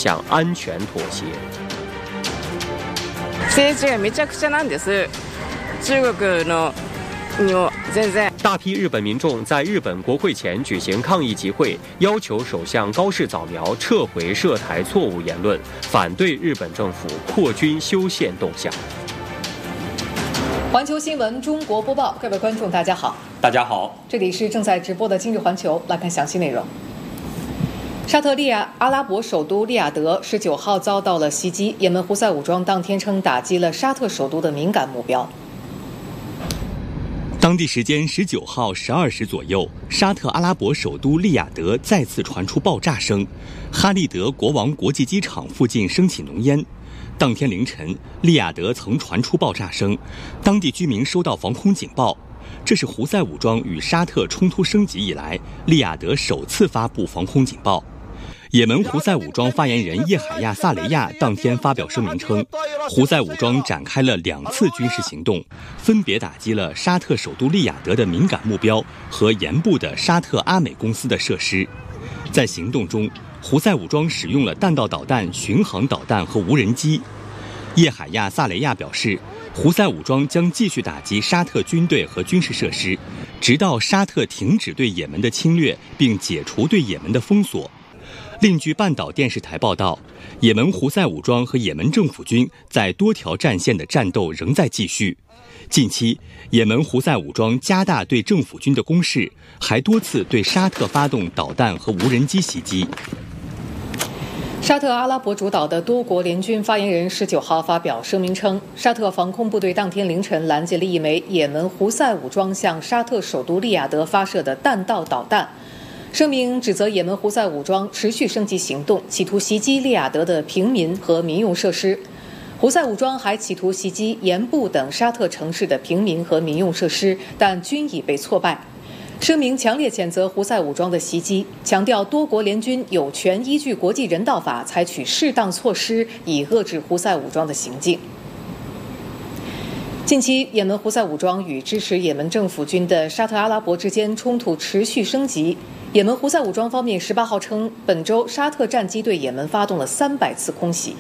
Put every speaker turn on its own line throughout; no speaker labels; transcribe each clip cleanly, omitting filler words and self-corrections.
向安全妥协。
政治がめちゃくちゃなんです。中国の
大批日本民众在日本国会前举行抗议集会，要求首相高市早苗撤回涉台错误言论，反对日本政府扩军修宪动向。
环球新闻中国播报，各位观众大家好。
大家好，
这里是正在直播的今日环球，来看详细内容。沙特阿拉伯首都利雅得19号遭到了袭击，也门胡塞武装当天称打击了沙特首都的敏感目标。
当地时间19号12时左右，沙特阿拉伯首都利雅得再次传出爆炸声，哈利德国王国际机场附近升起浓烟。当天凌晨，利雅得曾传出爆炸声，当地居民收到防空警报。这是胡塞武装与沙特冲突升级以来，利雅得首次发布防空警报。也门胡塞武装发言人叶海亚·萨雷亚当天发表声明称，胡塞武装展开了2次军事行动，分别打击了沙特首都利雅得的敏感目标和沿部的沙特阿美公司的设施。在行动中，胡塞武装使用了弹道导弹、巡航导弹和无人机。叶海亚·萨雷亚表示，胡塞武装将继续打击沙特军队和军事设施，直到沙特停止对也门的侵略并解除对也门的封锁。另据半岛电视台报道，也门胡塞武装和也门政府军在多条战线的战斗仍在继续。近期，也门胡塞武装加大对政府军的攻势，还多次对沙特发动导弹和无人机袭击。
沙特阿拉伯主导的多国联军发言人19号发表声明称，沙特防空部队当天凌晨拦截了一枚也门胡塞武装向沙特首都利雅得发射的弹道导弹。声明指责也门胡塞武装持续升级行动，企图袭击利雅得的平民和民用设施。胡塞武装还企图袭击盐布等沙特城市的平民和民用设施，但均已被挫败。声明强烈谴责胡塞武装的袭击，强调多国联军有权依据国际人道法采取适当措施，以遏制胡塞武装的行径。近期，也门胡塞武装与支持也门政府军的沙特阿拉伯之间冲突持续升级。也门胡塞武装方面18号称，本周沙特战机对也门发动了300次空袭。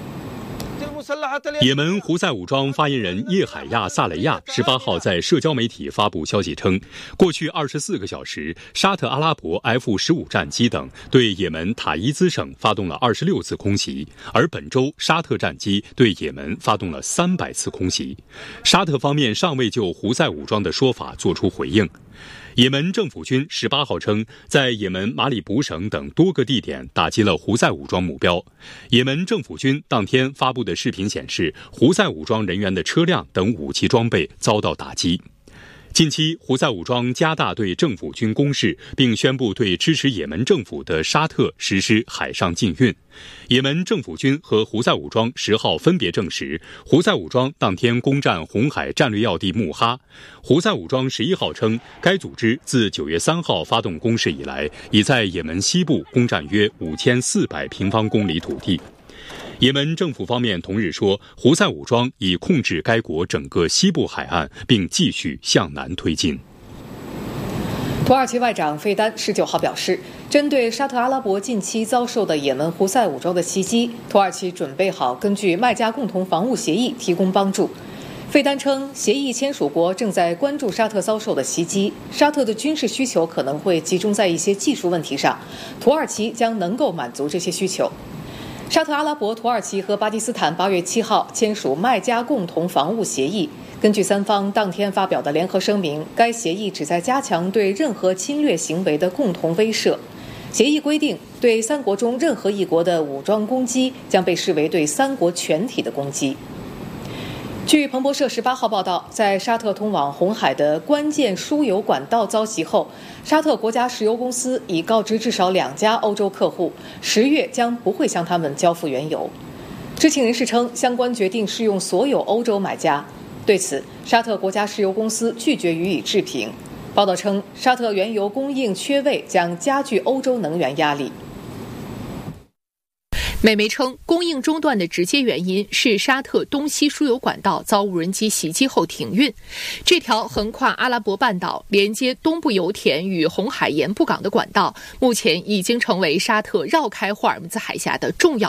也门胡塞武装发言人叶海亚·萨雷亚18号在社交媒体发布消息称，过去24个小时，沙特阿拉伯 F-15战机等对也门塔伊兹省发动了26次空袭，而本周沙特战机对也门发动了300次空袭。沙特方面尚未就胡塞武装的说法作出回应。也门政府军18号称，在也门马里卜省等多个地点打击了胡塞武装目标。也门政府军当天发布的视频显示，胡塞武装人员的车辆等武器装备遭到打击。近期，胡塞武装加大对政府军攻势，并宣布对支持也门政府的沙特实施海上禁运。也门政府军和胡塞武装10号分别证实，胡塞武装当天攻占红海战略要地穆哈。胡塞武装11号称，该组织自9月3号发动攻势以来，已在也门西部攻占约5400平方公里土地。也门政府方面同日说，胡塞武装已控制该国整个西部海岸，并继续向南推进。
土耳其外长费丹19号表示，针对沙特阿拉伯近期遭受的也门胡塞武装的袭击，土耳其准备好根据麦加共同防务协议提供帮助。费丹称，协议签署国正在关注沙特遭受的袭击，沙特的军事需求可能会集中在一些技术问题上，土耳其将能够满足这些需求。沙特阿拉伯、土耳其和巴基斯坦8月7号签署麦加共同防务协议。根据三方当天发表的联合声明，该协议旨在加强对任何侵略行为的共同威慑。协议规定，对3国中任何一国的武装攻击将被视为对3国全体的攻击。据彭博社18号报道，在沙特通往红海的关键输油管道遭袭后，沙特国家石油公司已告知至少2家欧洲客户，10月将不会向他们交付原油。知情人士称，相关决定适用所有欧洲买家。对此，沙特国家石油公司拒绝予以置评。报道称，沙特原油供应缺位将加剧欧洲能源压力。
美媒称，供应中断的直接原因是沙特东西输油管道遭无人机袭击后停运。这条横跨阿拉伯半岛、连接东部油田与红海盐布港的管道，目前已经成为沙特绕开霍尔木兹海峡的重要